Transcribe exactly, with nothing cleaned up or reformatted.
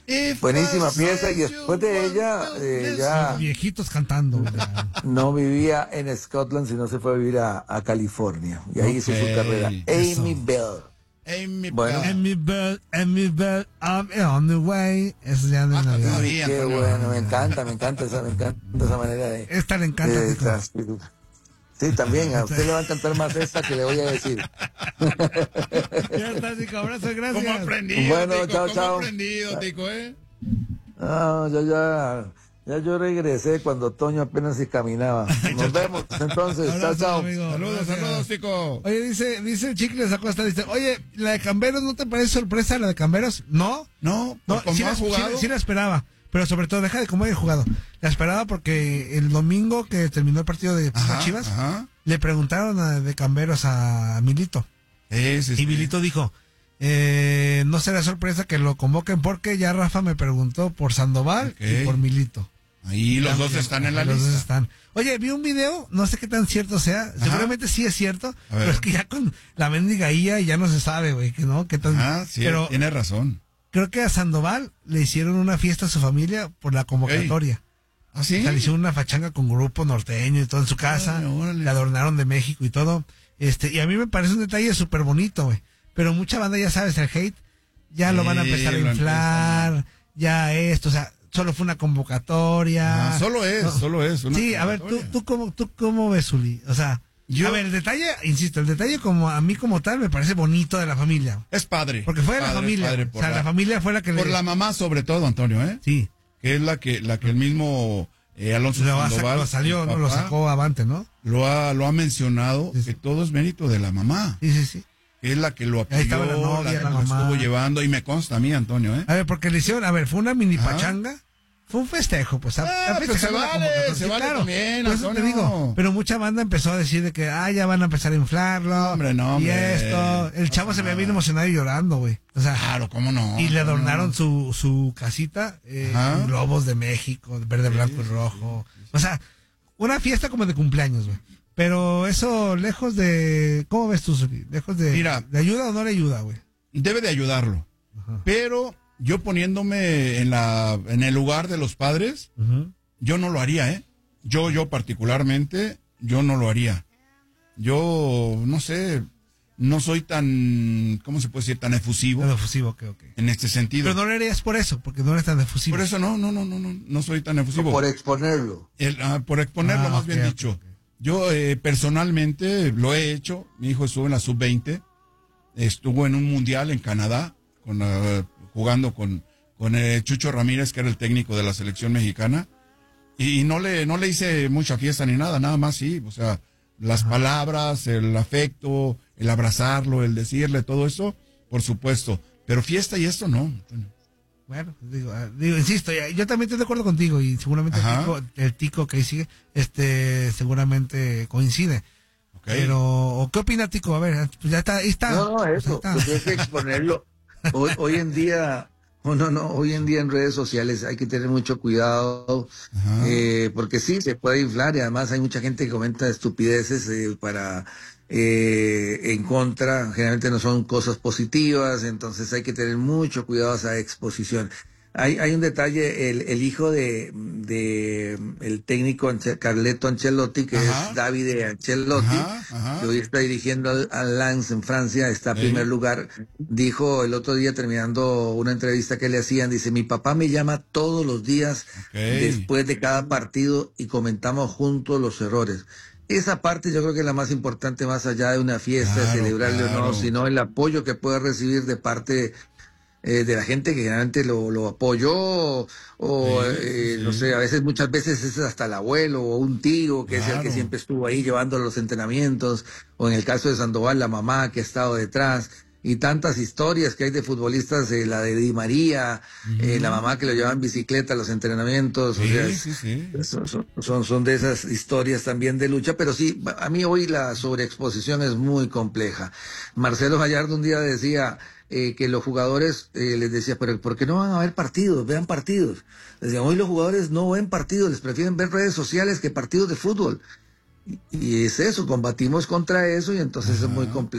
If Buenísima I pieza, y said después you de ella want eh, this- ya Los viejitos cantando. Ya. no vivía en Scotland, sino se fue a vivir a, a California. Y ahí hizo su Ok, carrera. eso. Amy Bell. Amy Bueno. Bell. Amy Bell, Amy Bell, I'm on the way. Eso ya no es Ah, Navidad. todavía. Qué Antonio. bueno, me encanta, me encanta esa, me encanta esa manera de, Esta le encanta, de Tico. transmitir. Sí, también, a usted le va a encantar más esta que le voy a decir. Ya está, Tico. Abrazo, ¿Cómo gracias. aprendido, Bueno, Tico? chao, ¿Cómo chao. aprendido, Tico, eh? Ah, ya, ya, ya yo regresé cuando Toño apenas se caminaba. Nos vemos entonces, chao, Abrazo, chao. amigo. Saludos, Gracias. saludos, Tico. Oye, dice, dice el Chicles Acosta, dice, oye, la de Camberos, ¿no te parece sorpresa la de Camberos? No, No, no, ¿cómo sí, ha la, sí, jugado? sí la esperaba, pero sobre todo, deja de cómo haya jugado. La esperaba porque el domingo que terminó el partido de Ajá, Chivas, ajá. le preguntaron a- de Camberos a Milito. Sí, sí, Y sí. Milito dijo, eh, no será sorpresa que lo convoquen porque ya Rafa me preguntó por Sandoval Ok. y por Milito. Ahí los Ya, dos ya, están en la los dos lista. están. Oye, vi un video, no sé qué tan cierto sea, seguramente sí es cierto, A ver. pero es que ya con la mendiga I A ya no se sabe, güey, que no, qué tan... Ah, sí, pero tiene razón. creo que a Sandoval le hicieron una fiesta a su familia por la convocatoria. ¿Ah, sí? O sea, le hicieron una fachanga con grupo norteño y todo en su casa, Órale, órale. le adornaron de México y todo. Este, y a mí me parece un detalle súper bonito, güey. Pero mucha banda, ya sabes, el hate, ya lo van a Sí, empezar a lo inflar, ya esto, o sea, solo fue una convocatoria. Ah, solo es, No. solo es. una Sí, a ver, tú, convocatoria. tú cómo, tú cómo ves, Uli. O sea, Yo- a ver, el detalle, insisto, el detalle como a mí como tal me parece bonito de la familia. Es padre. Porque fue de la Padre, familia. padre, o por sea, la, familia fue la que Por le... la mamá sobre todo, Antonio, ¿eh? Sí, Que es la que, la que el mismo eh, Alonso lo, ha Sandoval, sac- lo salió, el ¿no? Lo papá, sacó avante, ¿no? Lo ha, lo ha mencionado, Sí, sí. que todo es mérito de la mamá. Sí, sí, sí. Que es la que lo apoyó, Ahí estaba la novia, que la lo mamá. estuvo llevando, y me consta a mí, Antonio, ¿eh? A ver, porque le hicieron, a ver, fue una mini Ajá. pachanga, fue un festejo, pues. a- Ah, a pues festejar se la vale, convocatoria. se Sí, vale claro, también, por eso te Antonio. digo, pero mucha banda empezó a decir de que, ah, ya van a empezar a inflarlo. Hombre, no, y hombre. esto. El chavo No se veía pasa bien nada. emocionado y llorando, güey. O sea, Claro, ¿cómo no? y le ¿Cómo adornaron no? su, su casita, eh, Ajá. con globos de México, de verde, blanco y rojo. O sea, una fiesta como de cumpleaños, güey. Pero eso, lejos de, ¿cómo ves tú, Zuli? Lejos de, Mira. ¿de ayuda o no le ayuda, güey? Debe de ayudarlo. Ajá. Pero yo poniéndome en la, en el lugar de los padres, Ujú. yo no lo haría, ¿eh? Yo, yo particularmente, yo no lo haría. Yo, no sé, no soy tan, ¿cómo se puede decir? Tan efusivo Tan efusivo, ok, ok. en este sentido. Pero no le harías por eso, porque no eres tan efusivo. Por eso no, no, no, no, no, no soy tan efusivo. Por exponerlo. El- ah, por exponerlo, Ah, más ok, bien ok, dicho. ok. Yo eh, personalmente lo he hecho. Mi hijo estuvo en la sub veinte. Estuvo en un mundial en Canadá, con, ah, jugando con, con eh, Chucho Ramírez, que era el técnico de la selección mexicana. Y, y no le no le hice mucha fiesta ni nada, nada más sí. O sea, las palabras, el afecto, el abrazarlo, el decirle todo eso, por supuesto. Pero fiesta y esto no. Bueno, digo, ah, digo, insisto, ya- yo también estoy de acuerdo contigo y seguramente el Ajá. tico, el tico que ahí sigue, este, seguramente coincide. ¿Ok? Pero, ¿o ¿qué opina Tico? A ver, pues ya está, ahí está. No, no, Pues ahí eso, está. pues hay que exponerlo. Hoy, hoy en día, oh, no, no, hoy en día en redes sociales hay que tener mucho cuidado, Ajá. eh, porque sí, se puede inflar y además hay mucha gente que comenta estupideces eh, para eh, en contra, generalmente no son cosas positivas, entonces hay que tener mucho cuidado a esa exposición. Hay, hay un detalle, el, el hijo de, de el técnico Anche- Carleto Ancelotti, que Ajá. es Davide Ancelotti, Ajá, ajá. que hoy está dirigiendo al, al Lens en Francia, está en Sí. primer lugar, dijo el otro día terminando una entrevista que le hacían, dice, mi papá me llama todos los días Ok. después de cada partido y comentamos juntos los errores. Esa parte yo creo que es la más importante, más allá de una fiesta, Claro, celebrarle o claro. no, sino el apoyo que puede recibir de parte eh, de la gente que generalmente lo, lo apoyó, o, o, Sí, eh, sí, no sí. sé, a veces, muchas veces es hasta el abuelo o un tío que es el que Claro. siempre estuvo ahí llevando los entrenamientos, o en el caso de Sandoval, la mamá que ha estado detrás, y tantas historias que hay de futbolistas, eh, la de Di María, eh, la mamá que lo llevaba en bicicleta a los entrenamientos, o Sí, sea, sí, sí. son, son, son, son de esas historias también de lucha, pero sí, a mí hoy la sobreexposición es muy compleja. Marcelo Gallardo un día decía eh, que los jugadores, eh, les decía, pero ¿por qué no van a ver partidos? Vean partidos. Decían, hoy los jugadores no ven partidos, les prefieren ver redes sociales que partidos de fútbol. Y, y es eso, combatimos contra eso y entonces Ajá. es muy complejo.